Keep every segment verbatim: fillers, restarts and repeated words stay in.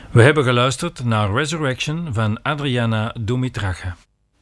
We hebben geluisterd naar Resurrection van Adriana Dumitracha.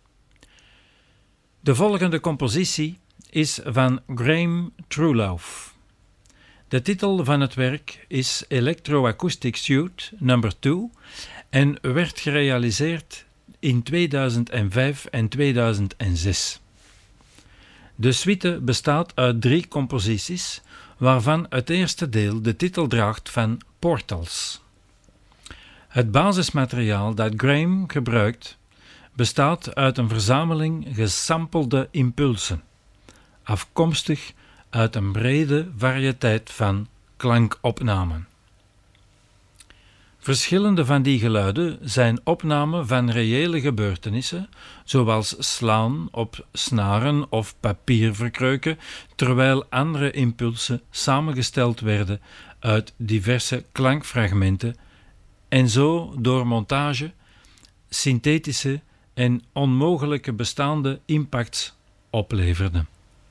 De volgende compositie is van Graham Truelove. De titel van het werk is Electroacoustic Suite nummer twee en werd gerealiseerd in tweeduizend vijf en tweeduizend zes. De suite bestaat uit drie composities, waarvan het eerste deel de titel draagt van Portals. Het basismateriaal dat Graham gebruikt bestaat uit een verzameling gesampelde impulsen, afkomstig uit een brede variëteit van klankopnamen. Verschillende van die geluiden zijn opnamen van reële gebeurtenissen, zoals slaan op snaren of papier verkreuken, terwijl andere impulsen samengesteld werden uit diverse klankfragmenten en zo door montage synthetische en onmogelijke bestaande impacts opleverden.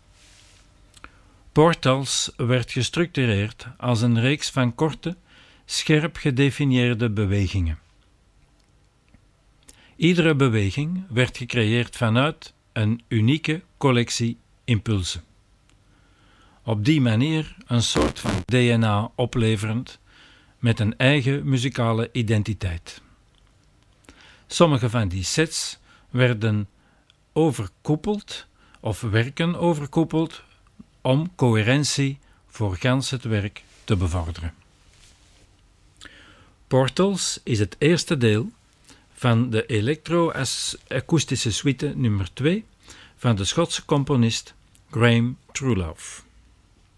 Portals werd gestructureerd als een reeks van korte, scherp gedefinieerde bewegingen. Iedere beweging werd gecreëerd vanuit een unieke collectie impulsen. Op die manier een soort van D N A opleverend met een eigen muzikale identiteit. Sommige van die sets werden overkoepeld of werken overkoepeld om coherentie voor gans het werk te bevorderen. Portals is het eerste deel van de elektro-akoestische suite nummer twee van de Schotse componist Graham Truelove.